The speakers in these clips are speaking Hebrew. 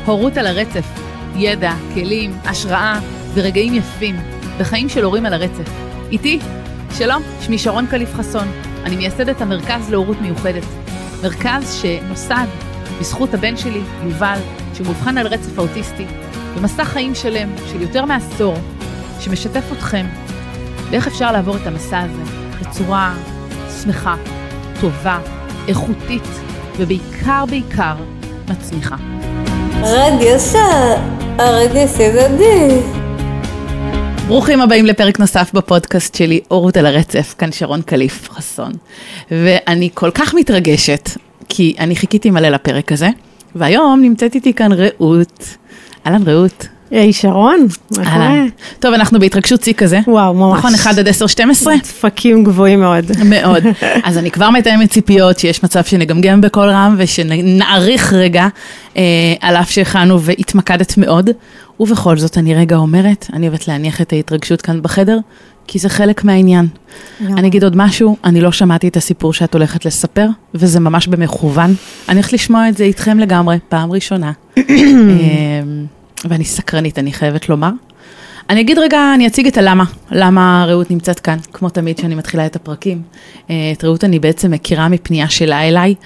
הורות על הרצף, ידע, כלים, השראה ורגעים יפים בחיים של הורים על הרצף. איתי, שלום, שמי שרון קליף חסון, אני מייסדת המרכז להורות מיוחדת. מרכז שנוסד בזכות הבן שלי, יובל, שמובחן על רצף האוטיסטי, במסע חיים שלם של יותר מעשור, שמשתף אתכם באיך אפשר לעבור את המסע הזה בצורה שמחה, טובה, איכותית ובעיקר מצמיחה. הרגש הדדי. ברוכים הבאים לפרק נוסף בפודקאסט שלי, הורות על הרצף, כאן שרון קליף חסון. ואני כל כך מתרגשת, כי אני חיכיתי מלא לפרק הזה, והיום נמצאת איתי כאן רעות. אהלן רעות. היי שרון, אהלן. טוב, אנחנו בהתרגשות צי כזה. וואו, ממש. נכון, 1 עד 10, 12? דפקים גבוהים מאוד. מאוד. אז אני כבר מתאמת ציפיות שיש מצב שנגמגם בכל רם, ושנעריך רגע על אף שהכנו והתמקדת מאוד. ובכל זאת אני רגע אומרת, אני אוהבת להניח את ההתרגשות כאן בחדר, כי זה חלק מהעניין. אני אגיד עוד משהו, אני לא שמעתי את הסיפור שאת הולכת לספר, וזה ממש במכוון. אני הולכת לשמוע את זה איתכם לגמרי, פעם ראשונה. ואני סקרנית, אני חייבת לומר. אני אגיד רגע, אני אציג את למה רעות נמצאת כאן, כמו תמיד שאני מתחילה את הפרקים. את רעות אני בעצם מכירה מפנייה שלה אליי,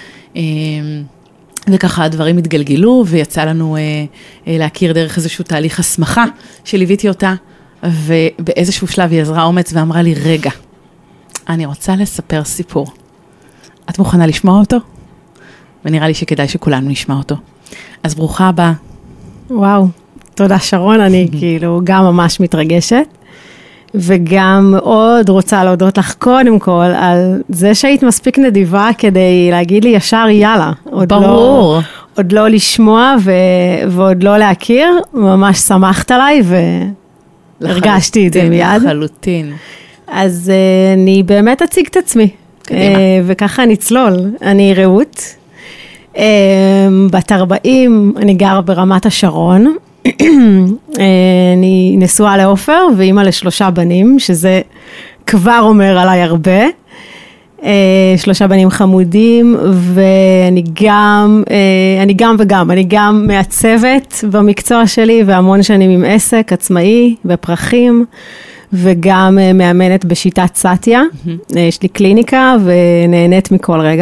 וככה הדברים התגלגלו, ויצא לנו להכיר דרך איזשהו תהליך הסמכה, שליוויתי אותה, ובאיזשהו שלב היא עזרה אומץ ואמרה לי, רגע, אני רוצה לספר סיפור. את מוכנה לשמוע אותו? ונראה לי שכדאי שכולנו נשמע אותו. אז ברוכה הבאה. וואו, תודה שרון, אני כאילו גם ממש מתרגשת, וגם מאוד רוצה להודות לך קודם כל על זה שהיית מספיק נדיבה כדי להגיד לי ישר יאללה. ברור. עוד לא לשמוע ועוד לא להכיר, ממש שמחת עליי והרגשתי את זה מיד. לחלוטין. אז אני באמת אציג את עצמי, וככה נצלול. אני רעות. בת 40, אני גרה ברמת השרון, אני נשואה לעופר ואימא ל3 בנים, שזה כבר אומר עליי הרבה, 3 בנים חמודים, ואני גם מעצבת במקצוע שלי, והמון שנים עם עסק עצמאי בפרחים, וגם מאמנת בשיטת סאטיה, יש לי קליניקה ונהנית מכל רגע.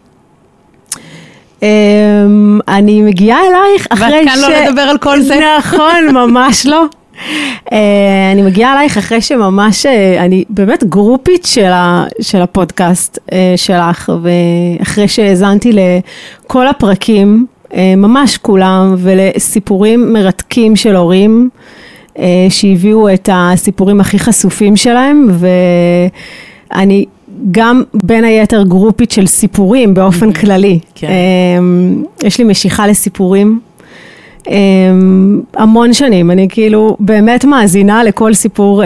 אני מגיעה אלייך אחרי ואת כאן לא לדבר על כל זה. נכון, ממש לא. אני מגיעה אלייך אחרי שממש, אני באמת גרופית של הפודקאסט שלך, ואחרי שהזנתי לכל הפרקים, ממש כולם, ולסיפורים מרתקים של הורים, שהביאו את הסיפורים הכי חשופים שלהם, ואני גם בין היתר גרופית של סיפורים באופן כללי. יש לי משיכה לסיפורים המון שנים, אני כאילו באמת מאזינה לכל סיפור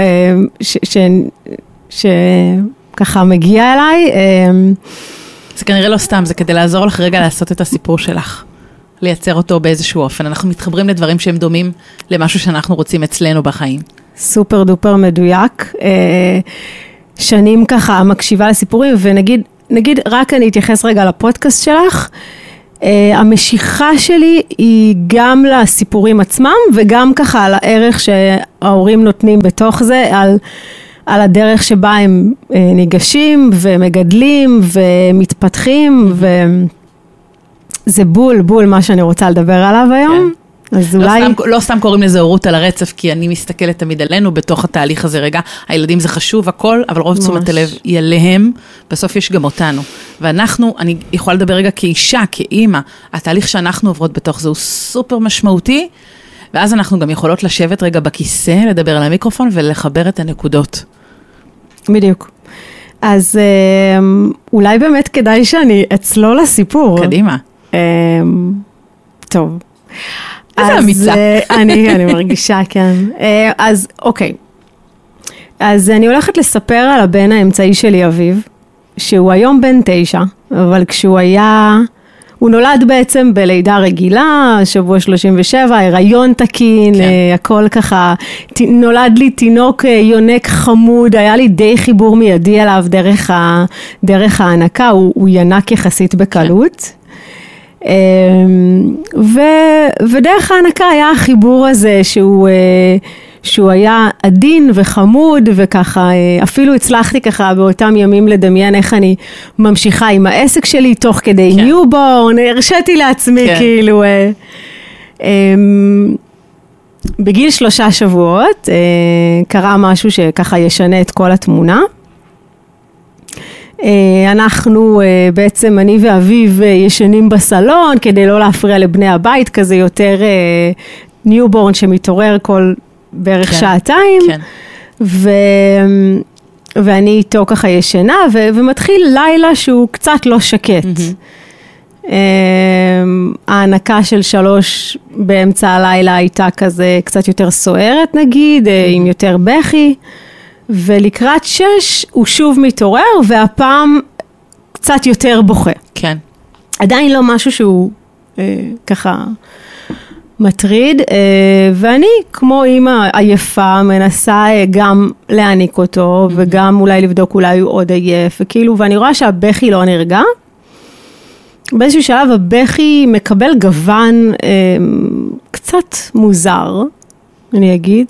שככה מגיע אליי. זה כנראה לא סתם, זה כדי לעזור לך רגע לעשות את הסיפור שלך, לייצר אותו באיזשהו אופן. אנחנו מתחברים לדברים שהם דומים למשהו שאנחנו רוצים אצלנו בחיים. סופר דופר מדויק. שנים ככה מקשיבה לסיפורים, ונגיד רק אני אתייחס רגע לפודקאסט שלך, המשיכה שלי היא גם לסיפורים עצמם, וגם ככה על הערך שההורים נותנים בתוך זה, על הדרך שבה הם ניגשים ומגדלים ומתפתחים, וזה בול מה שאני רוצה לדבר עליו היום. אז אולי... לא סתם קוראים לזה הורות על הרצף, כי אני מסתכלת תמיד עלינו בתוך התהליך הזה רגע, הילדים זה חשוב הכל, אבל רוב תשומת הלב היא עליהם, בסוף יש גם אותנו. ואנחנו, אני יכולה לדבר רגע כאישה, כאימא, התהליך שאנחנו עוברות בתוך זה הוא סופר משמעותי, ואז אנחנו גם יכולות לשבת רגע בכיסא, לדבר על המיקרופון ולחבר את הנקודות. בדיוק. אז אולי באמת כדאי שאני אצלול לסיפור. קדימה. טוב. איזה אמיצה. אני מרגישה, כן. אז אוקיי. אז אני הולכת לספר על הבן האמצעי שלי, אביב, שהוא היום בן 9, אבל כשהוא היה, הוא נולד בעצם בלידה רגילה, שבוע 37, הריון תקין, הכל ככה, נולד לי תינוק יונק חמוד, היה לי די חיבור מיידי עליו דרך ההנקה, הוא ינק יחסית בקלות. ודרך ההנקה היה החיבור הזה שהוא היה עדין וחמוד, וככה אפילו הצלחתי ככה באותם ימים לדמיין איך אני ממשיכה עם העסק שלי תוך כדי ניובורן, הרשיתי לעצמי כאילו, בגיל 3 שבועות קרה משהו שככה ישנה את כל התמונה. אנחנו בעצם, אני ואביב ישנים בסלון כדי לא להפריע לבני הבית, כזה יותר ניובורן שמתעורר כל בערך שעתיים, ואני איתו ככה ישנה, ומתחיל לילה שהוא קצת לא שקט. ההנקה של 3 באמצע הלילה הייתה כזה קצת יותר סוערת נגיד, עם יותר בכי, ולקראת 6 הוא שוב מתעורר, והפעם קצת יותר בוכה. כן. עדיין לא משהו שהוא ככה מטריד, ואני כמו אמא עייפה מנסה גם להעניק אותו, וגם אולי לבדוק אולי הוא עוד עייף, וכאילו, ואני רואה שהבכי לא נרגע. באיזשהו שלב הבכי מקבל גוון קצת מוזר, אני אגיד.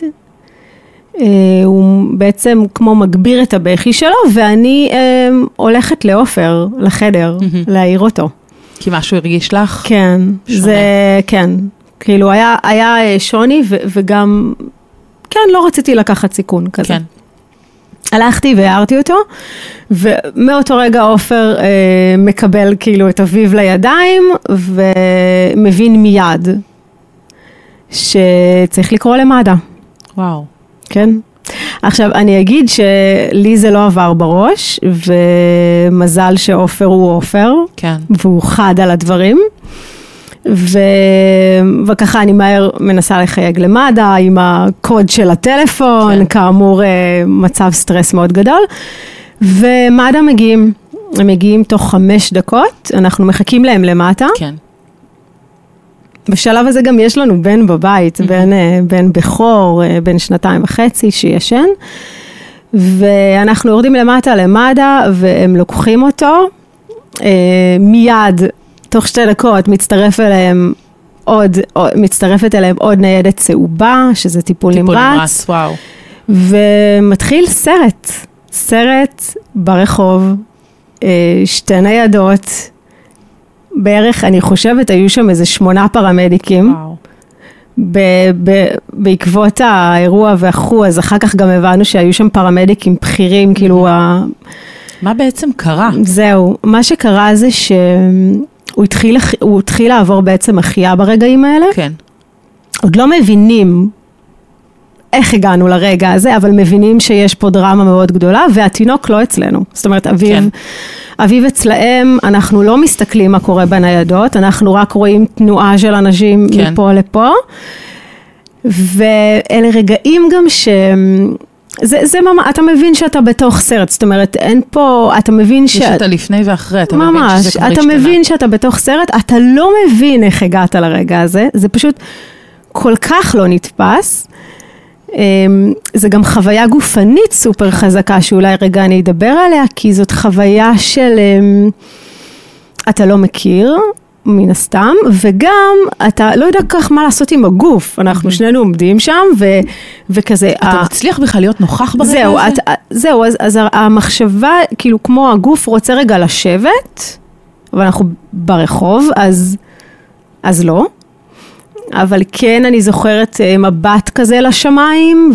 הוא בעצם כמו מגביר את הבכי שלו, ואני הולכת לעופר, לחדר, להעיר אותו. כי משהו הרגיש לך? כן, זה, כן. כאילו היה שוני, וגם, כן, לא רציתי לקחת סיכון כזה. כן. הלכתי והערתי אותו, ומאותו רגע עופר מקבל כאילו את אביו לידיים, ומבין מיד שצריך לקרוא למד"א. וואו. כן. עכשיו, אני אגיד שלי זה לא עבר בראש, ומזל שעופר הוא עופר, כן. והוא חד על הדברים, וככה אני מהר מנסה לחייג למד"א עם הקוד של הטלפון, כן. כאמור מצב סטרס מאוד גדול, ומד"א הם מגיעים תוך 5 דקות, אנחנו מחכים להם למטה. כן. בשלב הזה גם יש לנו בן בבית, בן בכור, בן 2.5 שישן, ואנחנו יורדים למטה למד"א, והם לוקחים אותו, מיד, תוך 2 דקות, מצטרפת אליהם עוד ניידת צהובה, שזה טיפול נמרץ, וואו. ומתחיל סרט ברחוב, 2 ניידות, בערך, אני חושבת, היו שם איזה 8 פרמדיקים, בעקבות האירוע והחו, אז אחר כך גם הבנו שהיו שם פרמדיקים בכירים, כאילו מה בעצם קרה? זהו, מה שקרה זה שהוא התחיל לעבור בעצם החיה ברגעים האלה. כן. עוד לא מבינים איך הגענו לרגע הזה, אבל מבינים שיש פה דרמה מאוד גדולה, והתינוק לא אצלנו. זאת אומרת, אביב אצלהם, אנחנו לא מסתכלים מה קורה בניידות, אנחנו רק רואים תנועה של אנשים מפה לפה, ואלה רגעים גם אתה מבין שאתה בתוך סרט, זאת אומרת, אין פה, אתה מבין יש את הלפני ואחרי, אתה מבין שזה כבר השתנה. אתה מבין שאתה בתוך סרט, אתה לא מבין איך הגעת לרגע הזה, זה פשוט כל כך לא נתפס, זה גם חוויה גופנית סופר חזקה, שאולי רגע אני אדבר עליה, כי זאת חוויה של, אתה לא מכיר, מן הסתם, וגם אתה לא יודע כך מה לעשות עם הגוף, אנחנו שנינו עומדים שם, וכזה... אתה מצליח בכלל להיות נוכח ברגע הזה? זהו, אז המחשבה, כאילו כמו הגוף רוצה רגע לשבת, ואנחנו ברחוב, אז לא, אבל כן אני זוכרת מבט כזה לשמיים,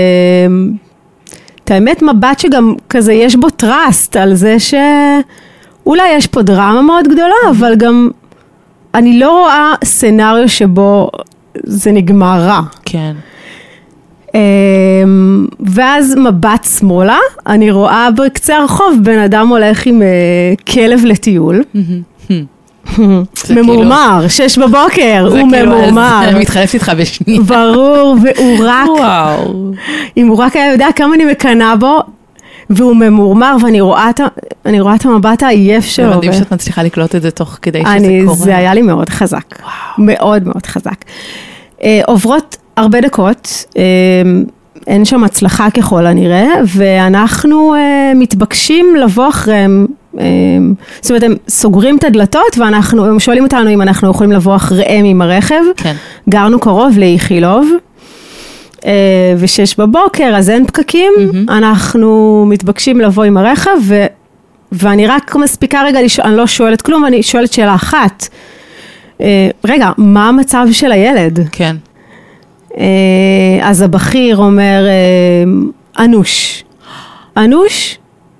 את האמת מבט שגם כזה יש בו טראסט, על זה שאולי יש פה דרמה מאוד גדולה, אבל גם אני לא רואה סנריו שבו זה נגמר רע. כן. ואז מבט שמאלה, אני רואה בקצה הרחוב בן אדם הולך עם כלב לטיול. ממורמר, 6 בבוקר, הוא ממורמר. אני מתחלפת איתך בשנייה. ברור, והוא רק, אם הוא רק היה יודע כמה אני מקנה בו, והוא ממורמר, ואני רואה את המבט העייף שלו. זה מדהים שאת מצליחה לקלוט את זה תוך כדי שזה קורה. זה היה לי מאוד חזק. מאוד מאוד חזק. עוברות הרבה דקות, אין שם הצלחה ככל הנראה, ואנחנו מתבקשים לבוא אחריהם זאת אומרת, הם סוגרים את הדלתות, והם שואלים אותנו אם אנחנו יכולים לבוא אחריהם עם הרכב. כן. גרנו קרוב לאיכילוב, ו6 בבוקר, אז אין פקקים, אנחנו מתבקשים לבוא עם הרכב, ואני רק מספיקה רגע, אני לא שואלת כלום, אני שואלת שאלה אחת. רגע, מה המצב של הילד? כן. אז הבכיר אומר, אנוש. אנוש?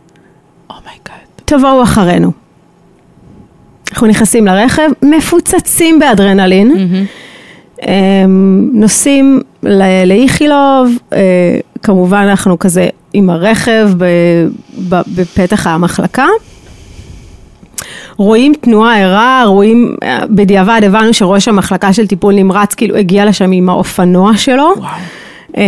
תבואו אחרינו. אנחנו נכנסים לרכב, מפוצצים באדרנלין, נוסעים לאיכילוב, כמובן אנחנו כזה עם הרכב בפתח המחלקה, רואים תנועה ערה, רואים, בדיעבד הבנו שראש המחלקה של טיפול נמרץ, כאילו הגיע לשם עם האופנוע שלו. וואו.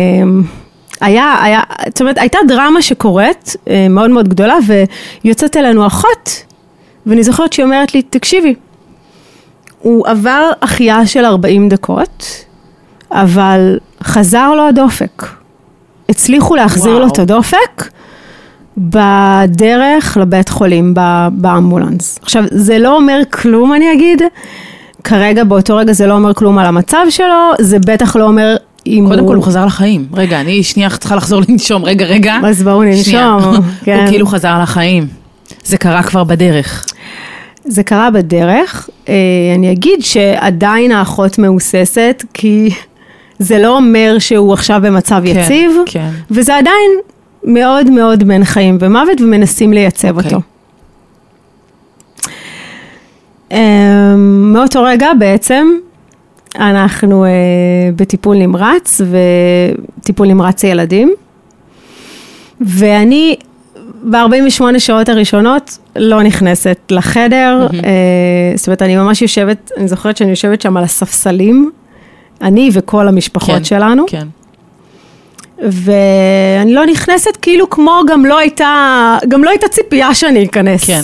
זאת אומרת, הייתה דרמה שקורית, מאוד מאוד גדולה, ויוצאת אלינו אחות, ואני זוכרת שהיא אומרת לי, תקשיבי, הוא עבר החייאה של 40 דקות, אבל חזר לו הדופק. הצליחו להחזיר לו את הדופק, בדרך לבית חולים, באמבולנס. עכשיו, זה לא אומר כלום, אני אגיד, כרגע, באותו רגע, זה לא אומר כלום על המצב שלו, זה בטח לא אומר קודם כל הוא חזר לחיים. רגע, אני שנייה צריכה לחזור לנשום. רגע. אז בואו ננשום. הוא כאילו חזר לחיים. זה קרה כבר בדרך. זה קרה בדרך. אני אגיד שעדיין האחות מאוססת, כי זה לא אומר שהוא עכשיו במצב יציב, וזה עדיין מאוד מאוד בין חיים ומוות, ומנסים לייצב אותו. מאותו רגע בעצם, אנחנו בטיפול נמרץ, וטיפול נמרץ ילדים, ואני ב-48 שעות הראשונות לא נכנסת לחדר, זאת אומרת, אני ממש יושבת, אני זוכרת שאני יושבת שם על הספסלים, אני וכל המשפחות שלנו, ואני לא נכנסת כאילו כמו גם לא הייתה ציפייה שאני אכנס. כן.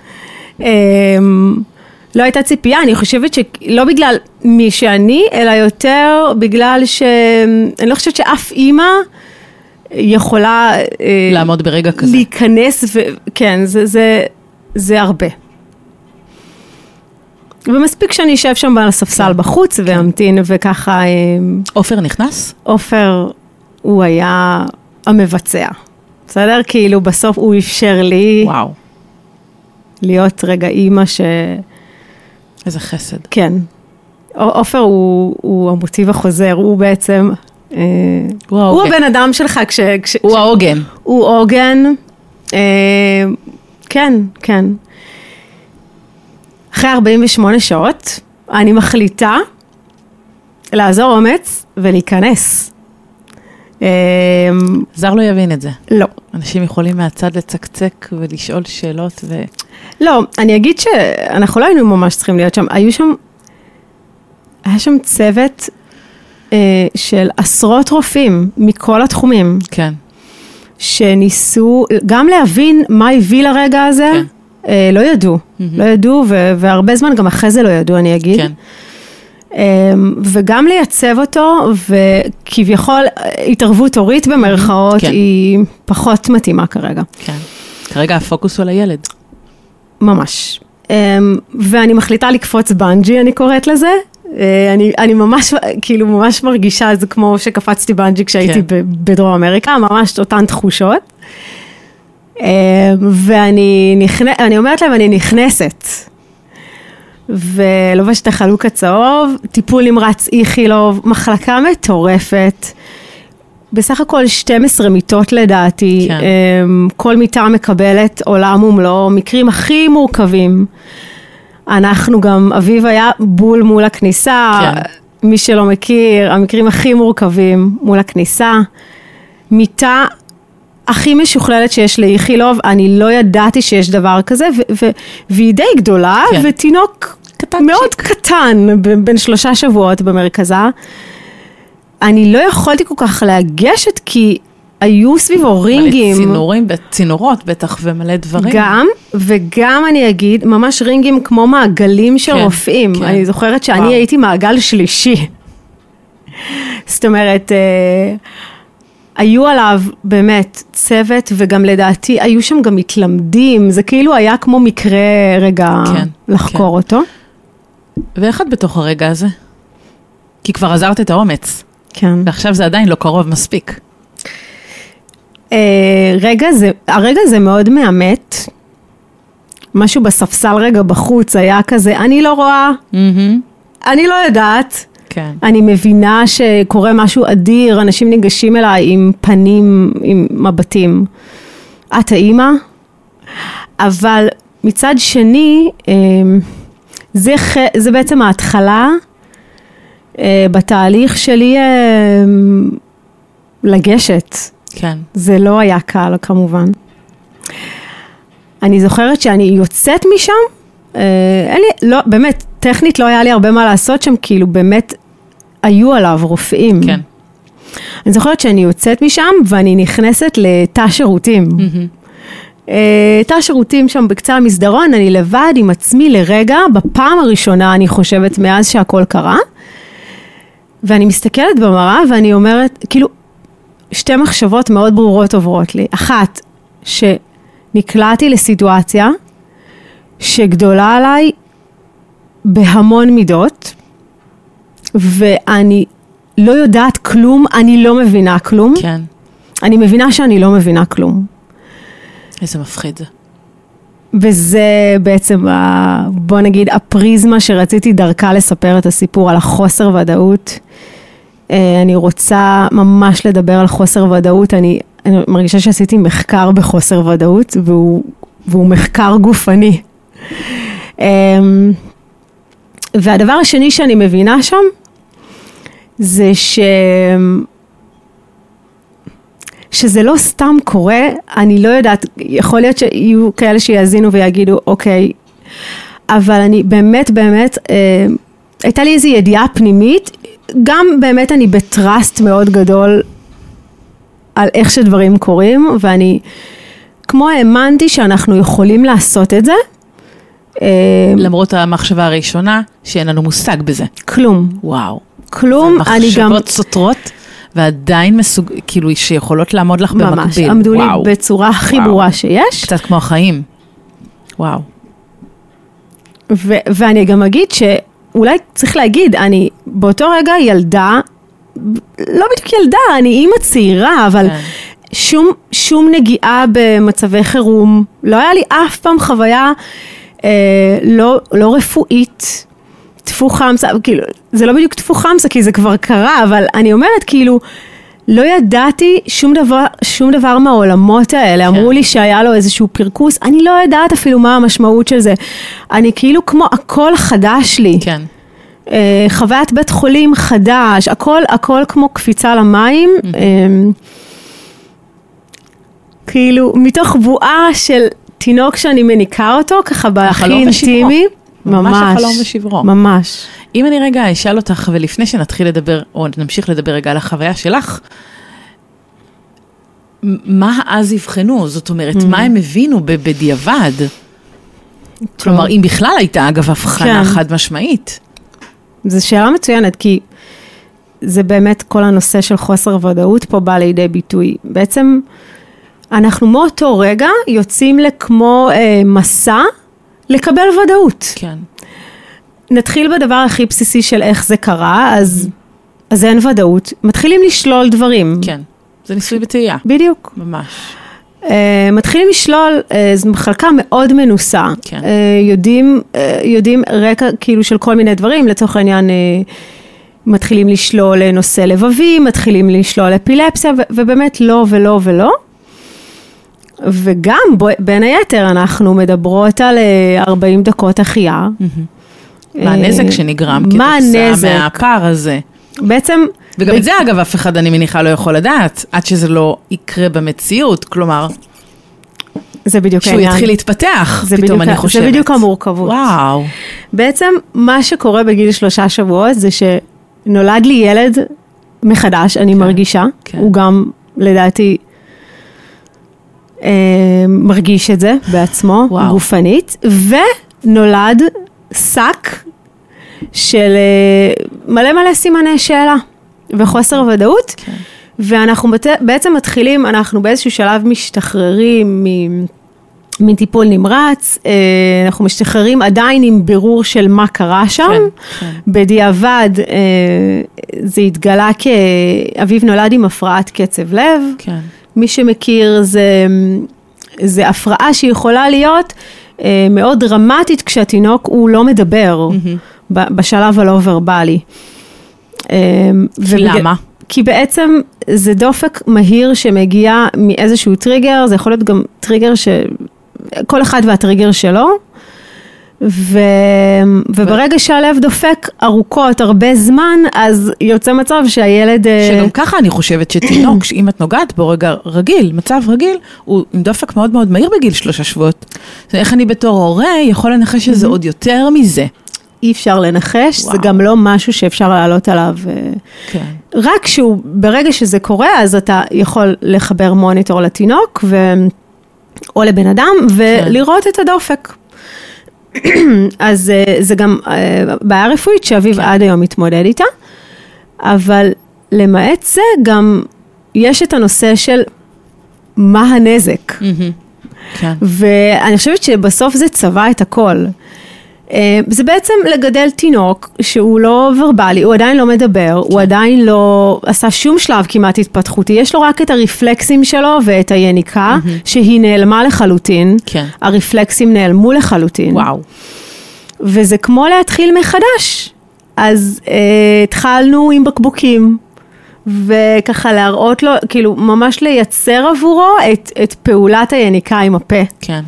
לא הייתה ציפייה, אני חושבת שלא בגלל מי שאני, אלא יותר בגלל אני לא חושבת שאף אימא יכולה לעמוד ברגע כזה. להיכנס, כן, זה הרבה. ומספיק שאני אשב שם על הספסל בחוץ ואמתין וככה. עופר נכנס? עופר הוא היה המבצע. בסדר? כאילו בסוף הוא אפשר לי להיות רגע אימא איזה חסד. כן. עופר הוא המוטיב החוזר, הוא בעצם, הוא הבן אדם שלך הוא העוגן. הוא עוגן, כן. אחרי 48 שעות, אני מחליטה לעזור אומץ ולהיכנס. זר לא יבין את זה. לא. אנשים יכולים מהצד לצקצק ולשאול שאלות לא, אני אגיד שאנחנו לא היינו ממש צריכים להיות שם. היה שם צוות של עשרות רופאים מכל התחומים. כן. שניסו גם להבין מה הביא לרגע הזה. כן. לא ידעו. לא ידעו, והרבה זמן גם אחרי זה לא ידעו, אני אגיד. כן. וגם לייצב אותו, וכביכול התערבות הורית במרכאות, היא פחות מתאימה כרגע. כן. כרגע הפוקוס הוא על הילד. ממש. ואני מחליטה לקפוץ בנג'י, אני קוראת לזה. אני ממש, כאילו ממש מרגישה, זה כמו שקפצתי בנג'י כשהייתי בדרום אמריקה, ממש אותן תחושות. ואני אומרת להם, אני נכנסת. ולובשת החלוק הצהוב, טיפול נמרץ איכילוב, מחלקה מטורפת. בסך הכל 12 מיטות לדעתי, כן. כל מיטה מקבלת עולם ומלואו, מקרים הכי מורכבים. אנחנו גם, אביב היה בול מול הכניסה, כן. מי שלא מכיר, המקרים הכי מורכבים מול הכניסה. מיטה הכי משוכללת שיש לאיכילוב, אני לא ידעתי שיש דבר כזה, והיא די גדולה, כן. ותינוק קטן מאוד קטן, בין 3 שבועות במרכזה. אני לא יכולתי כל כך להגשת, כי היו סביבו רינגים. צינורות בטח ומלא דברים. גם, וגם אני אגיד, ממש רינגים כמו מעגלים של רופאים. כן. אני זוכרת שאני הייתי מעגל שלישי. זאת אומרת, היו עליו באמת צוות, וגם לדעתי היו שם גם מתלמדים, זה כאילו היה כמו מקרה רגע לחקור אותו. ואיך את בתוך הרגע הזה? כי כבר עזרת את האומץ. כן. ועכשיו זה עדיין לא קרוב מספיק. הרגע זה מאוד מאמת. משהו בספסל רגע בחוץ היה כזה, אני לא רואה, אני לא יודעת. כן. אני מבינה שקורה משהו אדיר, אנשים ניגשים אליי עם פנים, עם מבטים. את האמא? אבל מצד שני, זה בעצם ההתחלה בתהליך שלי לגשת. כן. זה לא היה קל כמובן. אני זוכרת שאני יוצאת משם, באמת, טכנית לא היה לי הרבה מה לעשות שם, כאילו באמת היו עליו רופאים. כן. אני זוכרת שאני יוצאת משם ואני נכנסת לתא שירותים. תא שירותים שם בקצה המסדרון, אני לבד עם עצמי לרגע, בפעם הראשונה אני חושבת מאז שהכל קרה, ואני מסתכלת במראה ואני אומרת, כאילו, שתי מחשבות מאוד ברורות עוברות לי. אחת, שנקלעתי לסיטואציה שגדולה עליי בהמון מידות, ואני לא יודעת כלום, אני לא מבינה כלום. כן. אני מבינה שאני לא מבינה כלום. איזה מפחיד זה. וזה בעצם, בוא נגיד, הפריזמה שרציתי דרכה לספר את הסיפור על החוסר ודאות. אני רוצה ממש לדבר על חוסר ודאות. אני מרגישה שעשיתי מחקר בחוסר ודאות, והוא מחקר גופני. והדבר השני שאני מבינה שם, זה שזה לא סתם קורה, אני לא יודעת, יכול להיות שיהיו כאלה שיאזינו ויגידו, אוקיי, אבל אני באמת, הייתה לי איזו ידיעה פנימית, גם באמת אני בטרסט מאוד גדול על איך שדברים קורים, ואני כמו האמנתי שאנחנו יכולים לעשות את זה. למרות המחשבה הראשונה, שאין לנו מושג בזה. כלום. וואו. כלום, אני גם... מחשבות סותרות, ועדיין כאילו שיכולות לעמוד לך במקביל. ממש, עמדו לי בצורה הכי ברורה שיש. קצת כמו החיים. וואו. ואני גם אגיד שאולי צריך להגיד, אני באותו רגע ילדה, לא בדיוק ילדה, אני אימא צעירה, אבל שום נגיעה במצבי חירום, לא היה לי אף פעם חוויה לא רפואית, תפו חמסה, כאילו, זה לא בדיוק תפו חמסה, כי זה כבר קרה, אבל אני אומרת, כאילו, לא ידעתי שום דבר מהעולמות האלה, אמרו לי שהיה לו איזשהו פרקוס, אני לא יודעת אפילו מה המשמעות של זה, אני כאילו כמו הכל חדש לי, כן. חוויית בית חולים חדש, הכל כמו קפיצה למים, כאילו, מתוך בועה של תינוק שאני מניקה אותו, ככה בהכי אינטימי, ממש החלום ושברו. ממש. אם אני רגע אשאל אותך, ולפני שנתחיל לדבר, או נמשיך לדבר רגע על החוויה שלך, מה אז יבחנו? זאת אומרת, מה הם הבינו בדיעבד? כלומר, אם בכלל הייתה אגב הבחנה חד משמעית. זו שאלה מצוינת, כי זה באמת כל הנושא של חוסר ודאות פה בא לידי ביטוי. בעצם אנחנו מאותו רגע יוצאים לכמו מסע לקבל ודאות. כן. נתחיל בדבר הכי בסיסי של איך זה קרה, אז אין ודאות. מתחילים לשלול דברים. כן, זה ניסוי בטעייה. בדיוק. ממש. מתחילים לשלול, זו מחלקה מאוד מנוסה. כן. יודעים רקע כאילו של כל מיני דברים, לצורך העניין מתחילים לשלול נושא לבבי, מתחילים לשלול אפילפסיה, ובאמת לא ולא ולא. וגם בין היתר אנחנו מדברות על 40 דקות החיה. מה הנזק שנגרם כתוצאה מהפער הזה? בעצם... וגם את זה אגב אף אחד אני מניחה לא יכול לדעת, עד שזה לא יקרה במציאות, כלומר... זה בדיוק העניין. שהוא יתחיל להתפתח, פתאום אני חושבת. זה בדיוק המורכבות. וואו. בעצם מה שקורה בגיל 3 שבועות זה שנולד לי ילד מחדש, אני מרגישה, הוא גם לדעתי... מרגיש את זה בעצמו, גופנית, ונולד שק של מלא סימני שאלה וחוסר ודאות, ואנחנו בעצם מתחילים, אנחנו באיזשהו שלב משתחררים מטיפול נמרץ, אנחנו משתחררים עדיין עם בירור של מה קרה שם, כן. בדיעבד זה התגלה כאביב נולד עם הפרעת קצב לב, כן. מי שמכיר זה הפרעה שיכולה להיות מאוד דרמטית כשהתינוק הוא לא מדבר, בשלב הלא ורבלי. למה? כי בעצם זה דופק מהיר שמגיע מאיזשהו טריגר, זה יכול להיות גם טריגר כל אחד והטריגר שלו, וברגע שהלב דופק ארוכות, הרבה זמן, אז יוצא מצב שהילד... שגם ככה אני חושבת שתינוק, אם את נוגעת בו רגע רגיל, מצב רגיל, הוא עם דופק מאוד מאוד מהיר בגיל 3 שבועות. איך אני בתור הורה יכול לנחש שזה עוד יותר מזה? אי אפשר לנחש, זה גם לא משהו שאפשר לעלות עליו. כן. רק ברגע שזה קורה, אז אתה יכול לחבר מוניטור לתינוק, או לבן אדם, ולראות את הדופק. אז זה גם בעיה רפואית שאביב עד היום מתמודד איתה, אבל למעט זה גם יש את הנושא של מה הנזק. ואני חושבת שבסוף זה צבע את הכל. זה בעצם לגדל תינוק שהוא לא ורבלי, הוא עדיין לא מדבר, הוא עדיין לא עשה שום שלב כמעט התפתחותי, יש לו רק את הרפלקסים שלו ואת היניקה, שהיא נעלמה לחלוטין, הרפלקסים נעלמו לחלוטין. וואו. וזה כמו להתחיל מחדש. אז התחלנו עם בקבוקים, וככה להראות לו, כאילו ממש לייצר עבורו את פעולת היניקה עם הפה. כן.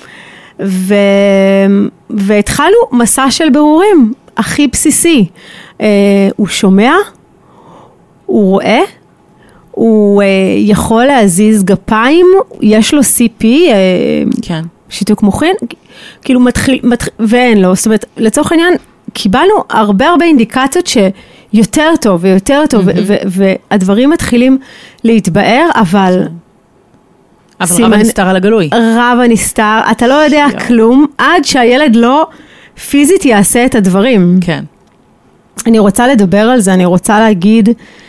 והתחלנו מסע של בירורים, הכי בסיסי. הוא שומע, הוא רואה, הוא יכול להזיז גפיים, יש לו CP, כן. שיתוק מוחין, כאילו מתחיל, ואין לו, זאת אומרת, לצורך העניין, קיבלנו הרבה אינדיקציות שיותר טוב ויותר טוב, והדברים מתחילים להתבאר, אבל רב הנסתר על הגלוי. רב הנסתר, אתה לא יודע כלום, עד שהילד לא פיזית יעשה את הדברים. כן. אני רוצה לדבר על זה, אני רוצה להגיד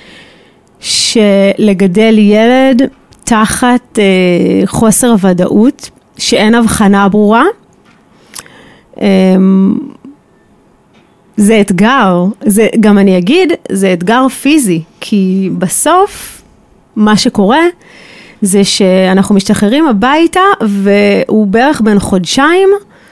שלגדל ילד תחת חוסר הוודאות, שאין הבחנה ברורה, זה אתגר, גם אני אגיד, זה אתגר פיזי, כי בסוף מה שקורה, זה שאנחנו משתחררים הביתה, והוא בערך בין חודשיים,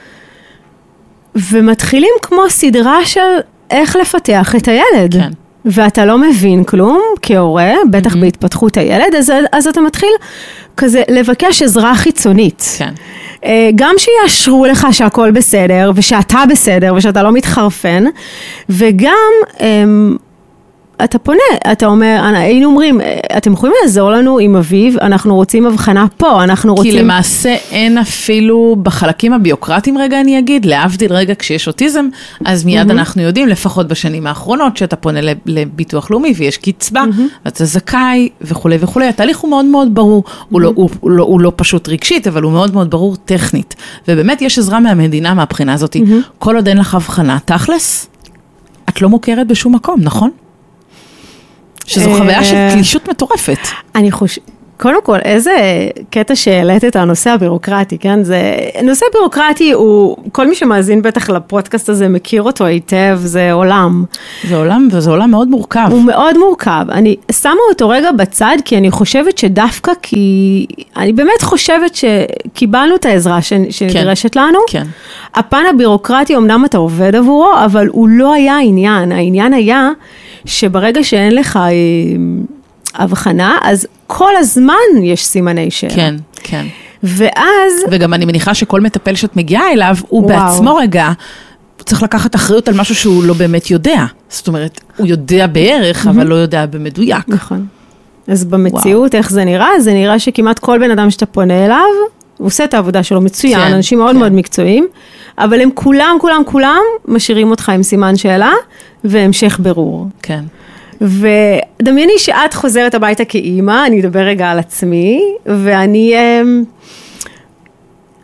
ומתחילים כמו סדרה של איך לפתח את הילד. כן. ואתה לא מבין כלום כהורה, בטח בהתפתחות הילד, אז אתה מתחיל כזה לבקש עזרה חיצונית. כן. גם שיאשרו לך שהכל בסדר, ושאתה בסדר, ושאתה לא מתחרפן, וגם אתה פונה, אתה אומר, היינו אומרים, אתם יכולים לעזור לנו עם אביב, אנחנו רוצים הבחנה פה, אנחנו רוצים... כי למעשה אין אפילו בחלקים הביוקרטיים רגע, אני אגיד, להבדיל רגע כשיש אוטיזם, אז מיד אנחנו יודעים, לפחות בשנים האחרונות, שאתה פונה לביטוח לאומי ויש קצבה, ואתה זכאי וכו' וכו'. התהליך הוא מאוד מאוד ברור, הוא לא פשוט רגשית, אבל הוא מאוד מאוד ברור טכנית. ובאמת יש עזרה מהמדינה מהבחינה הזאת, כל עוד אין לך הבחנה, תכלס, את לא מוכרת בשום מקום, נכון? שזו חוויה של קלישות מטורפת. אני חושבת, קודם כל, איזה קטע שהעלית את הנושא הבירוקרטי, כן? זה, נושא בירוקרטי הוא, כל מי שמאזין בטח לפודקאסט הזה מכיר אותו היטב, זה עולם. זה עולם, וזה עולם מאוד מורכב. הוא מאוד מורכב. אני שמה אותו רגע בצד, כי אני חושבת שדווקא, כי אני באמת חושבת שקיבלנו את העזרה שנדרשת לנו. כן. הפן הבירוקרטי, אמנם אתה עובד עבורו, אבל הוא לא היה העניין. העניין היה שברגע שאין לך הבחנה, אז כל הזמן יש סימני שאלה. כן, כן. ואז... וגם אני מניחה שכל מטפל שאת מגיעה אליו, הוא בעצמו רגע, הוא צריך לקחת אחריות על משהו שהוא לא באמת יודע. זאת אומרת, הוא יודע בערך, אבל לא יודע במדויק. נכון. אז במציאות, איך זה נראה? זה נראה שכמעט כל בן אדם שאתה פונה אליו, הוא עושה את העבודה שלו מצוין, אנשים מאוד מאוד מקצועיים, אבל הם כולם משאירים אותך עם סימן שאלה, והמשך ברור. כן. ודמייני שאת חוזרת הביתה כאימא, אני אדבר רגע על עצמי, ואני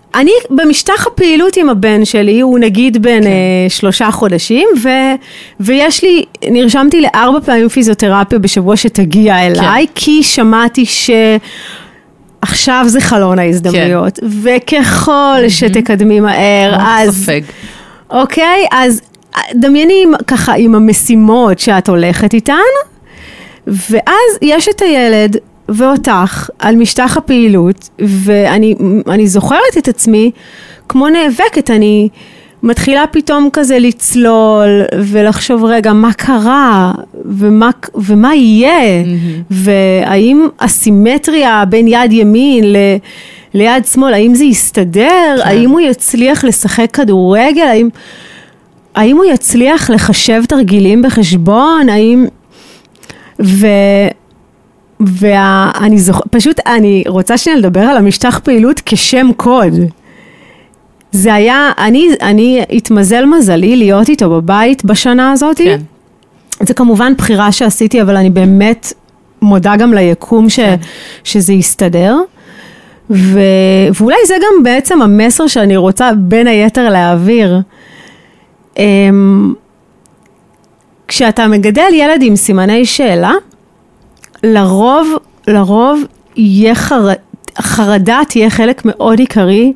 אני במשטח הפעילות עם הבן שלי, הוא נגיד בין 3 חודשים, נרשמתי ל4 פעמים פיזיותרפיה בשבוע שתגיע אליי, כי שמעתי שעכשיו זה חלון ההזדמנויות, וככל שתקדמי מהר, אז... אוקיי, אז דמייני ככה עם המשימות שאת הולכת איתן, ואז יש את הילד ואותך על משטח הפעילות, ואני זוכרת את עצמי כמו נאבקת, אני מתחילה פתאום כזה לצלול ולחשוב רגע מה קרה ומה יהיה, והאם הסימטריה בין יד ימין ליד שמאל, האם זה יסתדר, האם הוא יצליח לשחק כדורגל, האם הוא יצליח לחשב תרגילים בחשבון, פשוט אני רוצה שנייה לדבר על המשטח פעילות כשם קוד. זה היה, אני התמזל מזלי להיות איתו בבית בשנה הזאת. כן. זה כמובן בחירה שעשיתי, אבל אני באמת מודה גם ליקום שזה יסתדר. ואולי זה גם בעצם המסר שאני רוצה בין היתר להעביר. כשאתה מגדל ילד עם סימני שאלה, לרוב חרדה תהיה חלק מאוד עיקרי,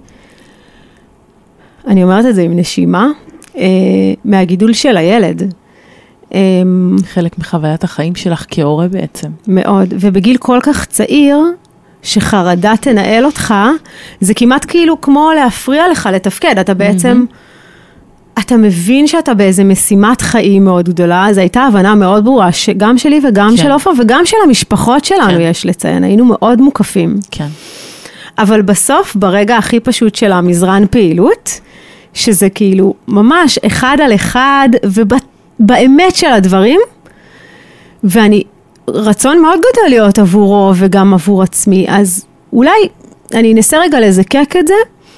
אני אומרת את זה עם נשימה, מהגידול של הילד. חלק מחוויית החיים שלך כהורה בעצם. מאוד, ובגיל כל כך צעיר, שחרדה תנהל אותך, זה כמעט כאילו כמו להפריע לך לתפקד, אתה בעצם... אתה מבין שאתה באיזה משימת חיים מאוד גדולה, אז הייתה הבנה מאוד ברורה, שגם שלי וגם של אופר, וגם של המשפחות שלנו יש לציין, היינו מאוד מוקפים. כן. אבל בסוף, ברגע הכי פשוט של המזרן פעילות, שזה כאילו ממש 1 על 1, ובאמת של הדברים, ואני רצון מאוד גדול להיות עבורו, וגם עבור עצמי, אז אולי אני אנסה רגע לזקק את זה,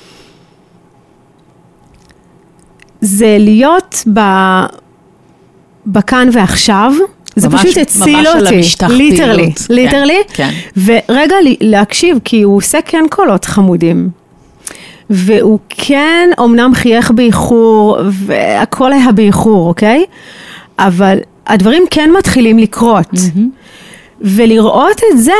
זה להיות בכאן ועכשיו, זה פשוט הציל אותי, ליטרלי, ורגע להקשיב, כי הוא עושה כן קולות חמודים, והוא כן אומנם חייך באיחור, והכל היה באיחור, אוקיי? אבל הדברים כן מתחילים לקרות, ולראות את זה,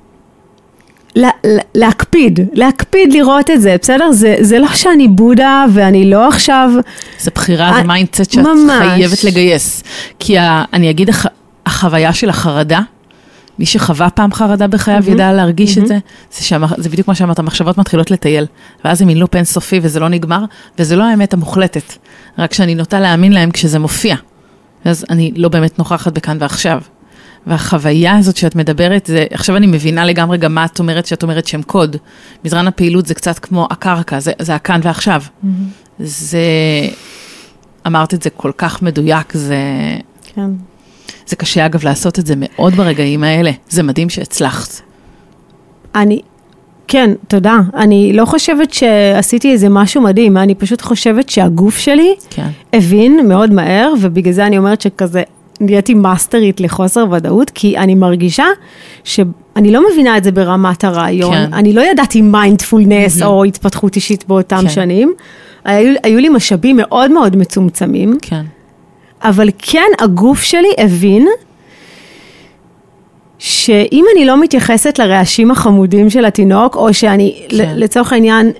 להקפיד לראות את זה, בסדר? זה לא שאני בודה ואני לא עכשיו... זה בחירה, זה מיינדסט שאת חייבת לגייס. כי אני אגיד, החוויה של החרדה, מי שחווה פעם חרדה בחייו ידע להרגיש את זה, זה בדיוק מה שאמרת, המחשבות מתחילות לטייל, ואז זה מין לופ אינסופי וזה לא נגמר, וזה לא האמת המוחלטת, רק שאני נוטה להאמין להם כשזה מופיע. אז אני לא באמת נוכחת בכאן ועכשיו. והחוויה הזאת שאת מדברת, עכשיו אני מבינה לגמרי גם מה את אומרת, שאת אומרת שם קוד. מזרן הפעילות זה קצת כמו הקרקע, זה הכאן ועכשיו. אמרת את זה כל כך מדויק, זה קשה אגב לעשות את זה מאוד ברגעים האלה. זה מדהים שהצלחת. כן, תודה. אני לא חושבת שעשיתי איזה משהו מדהים, אני פשוט חושבת שהגוף שלי הבין מאוד מהר, ובגלל זה אני אומרת שכזה, נהייתי מאסטרית לחוסר ודאות, כי אני מרגישה שאני לא מבינה את זה ברמת הרעיון, אני לא ידעתי מיינדפולנס או התפתחות אישית באותם שנים, היו לי משאבים מאוד מאוד מצומצמים, אבל כן הגוף שלי הבין, שאם אני לא מתייחסת לרעשים החמודים של התינוק, או שאני לצורך העניין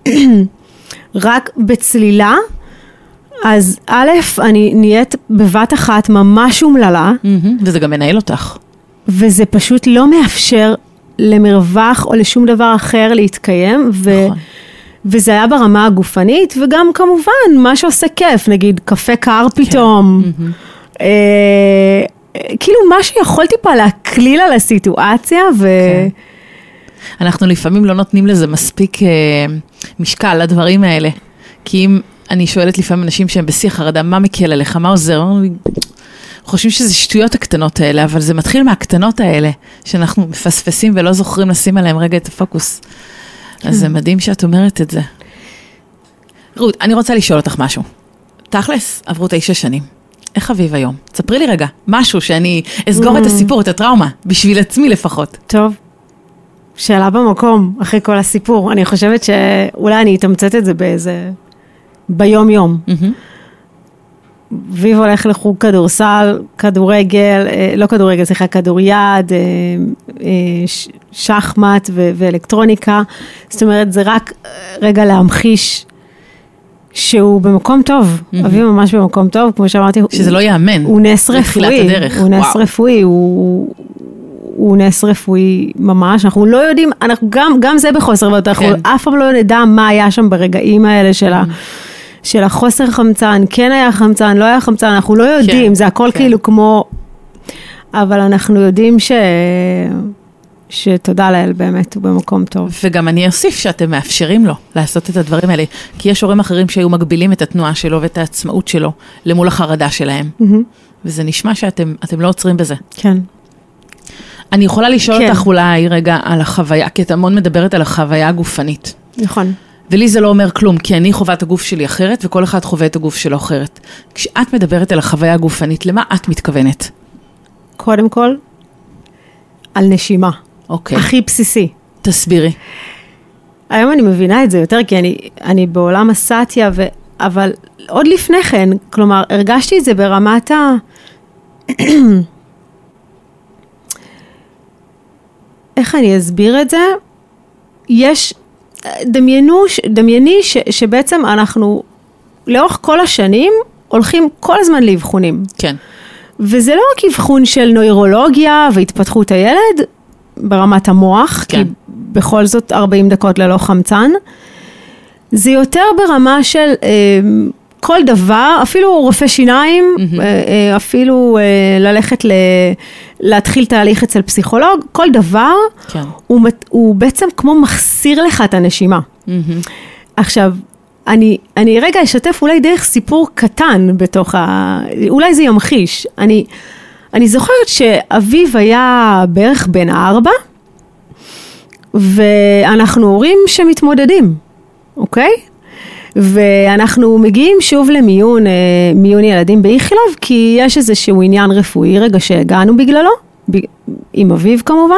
רק בצלילה, אז א', אני נהיית בבת אחת ממש אומללה. וזה גם מנהל אותך. וזה פשוט לא מאפשר למרווח או לשום דבר אחר להתקיים, וזה היה ברמה הגופנית, וגם כמובן מה שעושה כיף, נגיד קפה קר פתאום, כאילו מה שיכול טיפה להקליל על הסיטואציה, אנחנו לפעמים לא נותנים לזה מספיק משקל לדברים האלה, כי אם אני שואלת לפעמים אנשים שהם בשיא החרדה, מה מקל עליך, מה עוזר? חושבים שזה שטויות הקטנות האלה, אבל זה מתחיל מהקטנות האלה, שאנחנו מפספסים ולא זוכרים לשים עליהם רגע את הפוקוס. אז זה מדהים שאת אומרת את זה. רות, אני רוצה לשאול אותך משהו. תכלס, עברו 9 שנים. איך אביב היום? תספרי לי רגע, משהו שאני אסגור את הסיפור, את הטראומה, בשביל עצמי לפחות. טוב. שאלה במקום, אחרי כל הסיפור. אני חושבת שאולי אני אתמצת את זה ביום יום. ויב הולך לחוג כדורסל, כדורגל, לא כדורגל, סליחה, כדוריד, שחמט ואלקטרוניקה. זאת אומרת, זה רק רגע להמחיש שהוא במקום טוב. אביב ממש במקום טוב, כמו שאמרתי. שזה לא יאמן. הוא נס רפואי. הוא נס רפואי, הוא נס רפואי ממש. אנחנו לא יודעים, גם זה בחוסר, אנחנו אף פעם לא נדע מה היה שם ברגעים האלה של החוסר חמצן, כן היה חמצן, לא היה חמצן, אנחנו לא יודעים, זה הכל כאילו כמו, אבל אנחנו יודעים שתודה לאל באמת, הוא במקום טוב. וגם אני אוסיף שאתם מאפשרים לו לעשות את הדברים האלה, כי יש הורים אחרים שהיו מגבילים את התנועה שלו ואת העצמאות שלו למול החרדה שלהם, וזה נשמע שאתם לא עוצרים בזה. כן. אני יכולה לשאול אותך אולי רגע על החוויה, כי את המון מדברת על החוויה הגופנית. נכון. ולי זה לא אומר כלום, כי אני חווה את הגוף שלי אחרת, וכל אחד חווה את הגוף שלו אחרת. כשאת מדברת על החוויה הגופנית, למה את מתכוונת? קודם כל, על נשימה. אוקיי. הכי בסיסי. תסבירי. היום אני מבינה את זה יותר, כי אני בעולם הסטיה, אבל עוד לפני כן, כלומר, הרגשתי את זה ברמת איך אני אסביר את זה? דמייני שבעצם אנחנו לאורך כל השנים הולכים כל הזמן לאבחונים. כן. וזה לא רק אבחון של נוירולוגיה והתפתחות הילד ברמת המוח, כן. כי בכל זאת 40 דקות ללא חמצן, זה יותר ברמה של כל דבר, אפילו רופא שיניים, אפילו ללכת להתחיל תהליך אצל פסיכולוג, כל דבר, כן. הוא בעצם כמו מחסיר לך את הנשימה. עכשיו, אני רגע אשתף אולי דרך סיפור קטן בתוך אולי זה ימחיש. אני זוכרת שאביב היה בערך בן 4, ואנחנו הורים שמתמודדים, אוקיי? ואנחנו מגיעים שוב למיון ילדים באיכילוב, כי יש איזשהו עניין רפואי רגע שהגענו בגללו, עם אביב כמובן,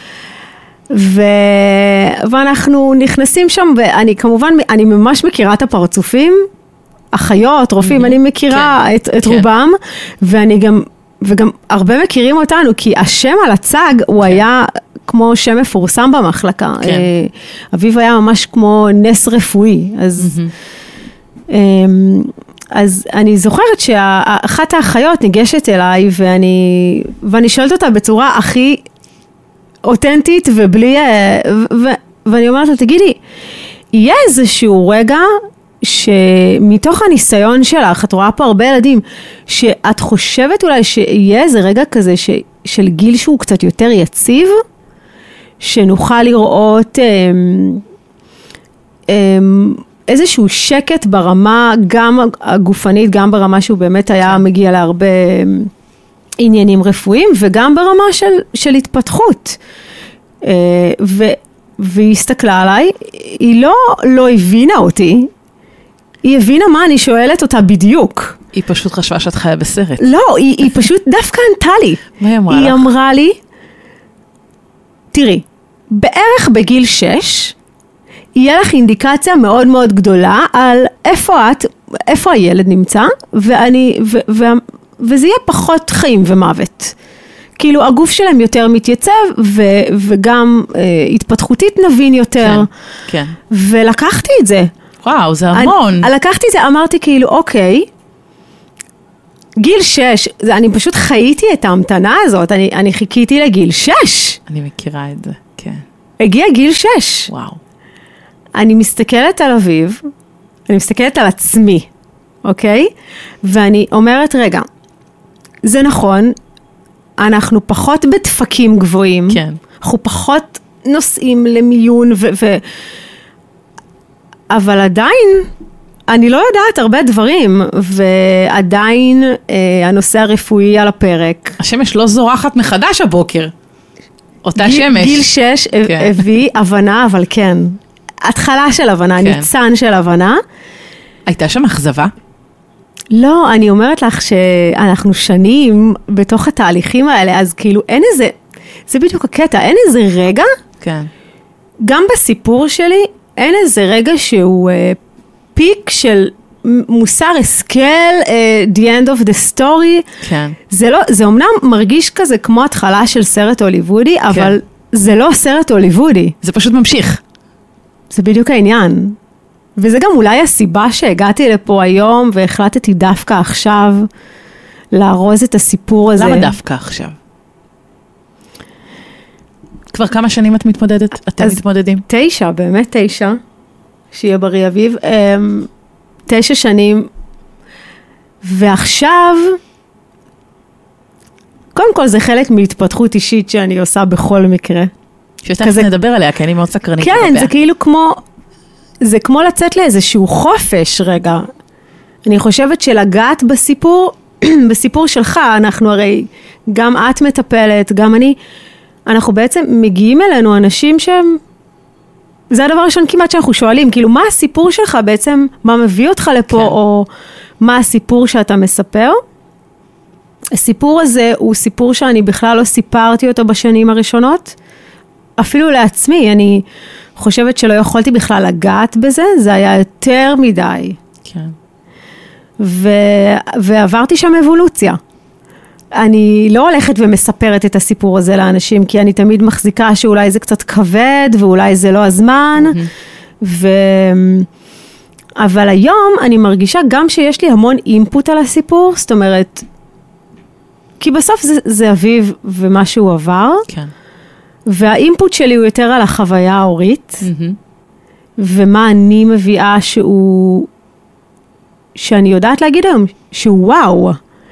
ואנחנו נכנסים שם, ואני כמובן, אני ממש מכירה את הפרצופים, אחיות, רופאים, אני מכירה את רובם, וגם הרבה מכירים אותנו, כי השם על הצג הוא היה כמו שם מפורסם במחלקה. אביב היה ממש כמו נס רפואי. אז אני זוכרת שאחת האחיות ניגשת אליי, ואני שואלת אותה בצורה הכי אותנטית ובלי, ואני אומרת לה, תגידי, יהיה איזשהו רגע שמתוך הניסיון שלך, את רואה פה הרבה ילדים, שאת חושבת אולי שיהיה איזה רגע כזה של גיל שהוא קצת יותר יציב, שנוכל לראות איזשהו שקט ברמה, גם הגופנית, גם ברמה שהוא באמת היה מגיע להרבה עניינים רפואיים, וגם ברמה של התפתחות. והיא הסתכלה עליי, היא לא הבינה אותי, היא הבינה מה אני שואלת אותה בדיוק. היא פשוט חשבה שאת חיה בסרט. לא, היא פשוט דווקא ענתה לי. מה היא אמרה לך? היא אמרה לי, תראי, בערך בגיל 6, יהיה לך אינדיקציה מאוד מאוד גדולה על איפה הילד נמצא, וזה יהיה פחות חיים ומוות. כאילו הגוף שלהם יותר מתייצב, וגם התפתחותית נבין יותר. כן. ולקחתי את זה. וואו, זה המון. לקחתי את זה, אמרתי כאילו, אוקיי, גיל 6, אני פשוט חייתי את ההמתנה הזאת, אני חיכיתי לגיל 6. אני מכירה את זה, כן. הגיע גיל 6. וואו. אני מסתכלת על אביב, אני מסתכלת על עצמי, אוקיי? ואני אומרת, רגע, זה נכון, אנחנו פחות בדפקים גבוהים, כן. אנחנו פחות נוסעים למיון, אבל עדיין, אני לא יודעת הרבה דברים, ועדיין הנושא הרפואי על הפרק. השמש לא זורחת מחדש הבוקר. אותה שמש. גיל 6 הביא הבנה, אבל כן. התחלה של הבנה, ניצן של הבנה. הייתה שם אכזבה? לא, אני אומרת לך שאנחנו שנים בתוך התהליכים האלה, אז כאילו אין איזה, זה בדיוק הקטע, אין איזה רגע גם בסיפור שלי, אין איזה רגע שהוא פיק של מוסר השכל, the end of the story. כן. זה אומנם מרגיש כזה כמו התחלה של סרט הוליוודי, אבל זה לא סרט הוליוודי. זה פשוט ממשיך. זה בדיוק העניין. וזה גם אולי הסיבה שהגעתי לפה היום, והחלטתי דווקא עכשיו לארוז את הסיפור הזה. למה דווקא עכשיו? כבר כמה שנים את מתמודדת? אתם מתמודדים? 9, באמת 9, שיהיה בריא אביב. 9 שנים, ועכשיו, קודם כל זה חלק מהתפתחות אישית שאני עושה בכל מקרה. שתכף נדבר עליה, כי אני מאוד סקרנית. כן, זה כאילו כמו, זה כמו לצאת לאיזשהו חופש רגע. אני חושבת שלגעת בסיפור, בסיפור שלך, אנחנו הרי, גם את מטפלת, גם אני, אנחנו בעצם מגיעים אלינו אנשים שהם, זה הדבר הראשון כמעט שאנחנו שואלים, כאילו מה הסיפור שלך בעצם, מה מביא אותך לפה, כן. או מה הסיפור שאתה מספר. הסיפור הזה הוא סיפור שאני בכלל לא סיפרתי אותו בשנים הראשונות, אפילו לעצמי, אני חושבת שלא יכולתי בכלל לגעת בזה, זה היה יותר מדי. כן. ועברתי שם אבולוציה. אני לא הולכת ומספרת את הסיפור הזה לאנשים, כי אני תמיד מחזיקה שאולי זה קצת כבד, ואולי זה לא הזמן, אבל היום אני מרגישה גם שיש לי המון אימפוט על הסיפור, זאת אומרת, כי בסוף זה אביב ומה שהוא עבר, כן. והאימפוט שלי הוא יותר על החוויה ההורית, ומה אני מביאה שאני יודעת להגיד היום, שהוא וואו,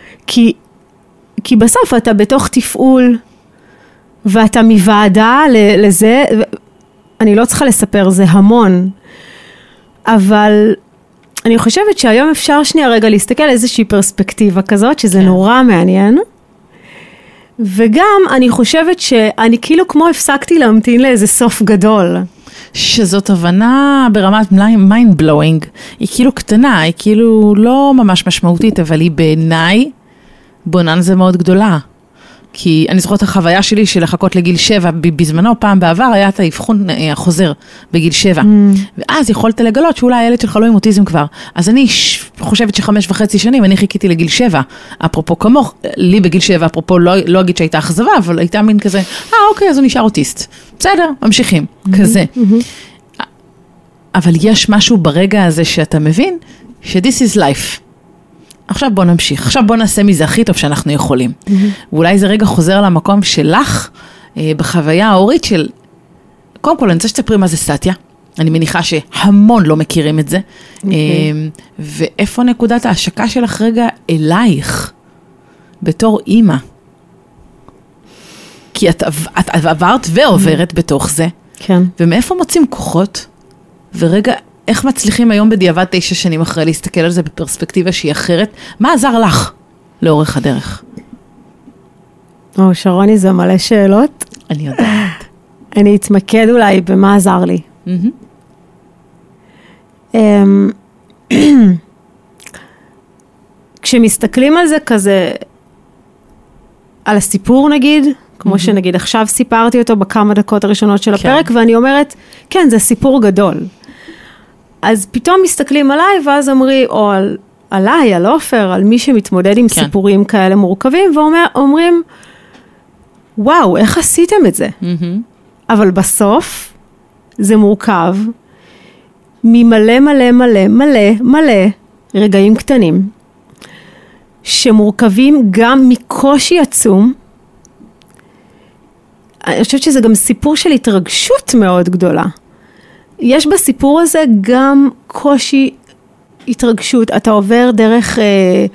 כי בסוף אתה בתוך תפעול, ואתה מוועדה לזה, אני לא צריכה לספר, זה המון, אבל אני חושבת שהיום אפשר שנייה רגע להסתכל על איזושהי פרספקטיבה כזאת, שזה כן. נורא מעניין, וגם אני חושבת שאני כאילו כמו הפסקתי להמתין לאיזה סוף גדול. שזאת הבנה ברמת mind blowing, היא כאילו קטנה, היא כאילו לא ממש משמעותית, אבל היא בעיניי בוננזה מאוד גדולה. כי אני זוכרת החוויה שלי של לחכות לגיל 7, בזמנו פעם בעבר היה את האבחון החוזר בגיל 7, ואז יכולת לגלות שאולי הילד שלך לא עם אוטיזם כבר. אז אני חושבת ש5.5 שנים אני חיכיתי לגיל 7, אפרופו כמוך, לי בגיל 7, אפרופו לא אגיד שהייתה אכזבה, אבל הייתה מין כזה, אוקיי, אז הוא נשאר אוטיסט. בסדר, ממשיכים, כזה. אבל יש משהו ברגע הזה שאתה מבין, ש-this is life. עכשיו בוא נמשיך, עכשיו בוא נעשה מזה הכי טוב שאנחנו יכולים. ואולי זה רגע חוזר למקום שלך, בחוויה ההורית של, קודם כל אני רוצה שתספרי מה זה סטיה, אני מניחה שהמון לא מכירים את זה, ואיפה נקודת ההשקה שלך רגע אלייך, בתור אימא? כי את עברת ועוברת בתוך זה, כן. ומאיפה מוצאים כוחות, ורגע, איך מצליחים היום בדיעבד 9 שנים אחרי להסתכל על זה בפרספקטיבה שהיא אחרת? מה עזר לך לאורך הדרך? שרוני, זה מלא שאלות. אני יודעת. אני אתמקד אולי במה עזר לי. כשמסתכלים על זה כזה, על הסיפור נגיד, כמו שנגיד עכשיו סיפרתי אותו בכמה דקות הראשונות של הפרק, ואני אומרת, כן, זה סיפור גדול. אז פתאום מסתכלים עליי, ואז אומרים, או עליי, על אופר, על מי שמתמודד עם סיפורים כאלה מורכבים, ואומרים, וואו, איך עשיתם את זה? אבל בסוף, זה מורכב, ממלא מלא מלא מלא מלא רגעים קטנים, שמורכבים גם מקושי עצום. אני חושבת שזה גם סיפור של התרגשות מאוד גדולה. יש בסיפור הזה גם קושי, התרגשות, אתה עובר דרך